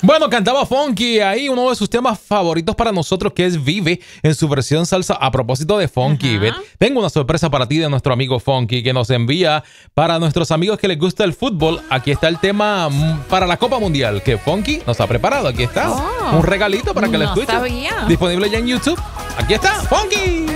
Bueno, cantaba Funky ahí, uno de sus temas favoritos para nosotros, que es Vive, en su versión salsa. A propósito de Funky, ¿ves? Tengo una sorpresa para ti de nuestro amigo Funky, que nos envía para nuestros amigos que les gusta el fútbol. Aquí está el tema para la Copa Mundial que Funky nos ha preparado. Aquí está, un regalito para que lo escuchen. Sabía. Disponible ya en YouTube. Aquí está, Funky.